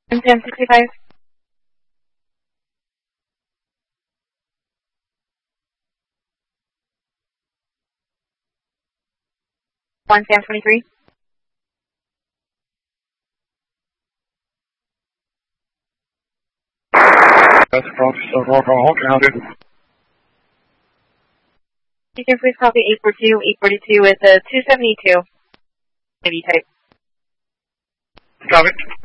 Sam 65. One Sam 23. That's across Rock Hall County. You can please copy 842 with a 272. Maybe type. Copy.